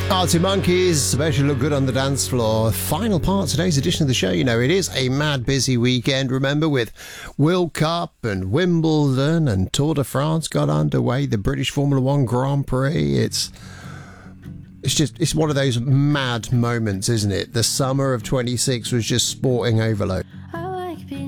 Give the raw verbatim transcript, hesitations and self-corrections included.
Arctic Monkeys, especially look good on the dance floor. Final part of today's edition of the show. You know, it is a mad busy weekend, remember, with World Cup and Wimbledon and Tour de France got underway, the British Formula One Grand Prix. It's it's just, it's one of those mad moments, isn't it? The summer of twenty-six was just sporting overload.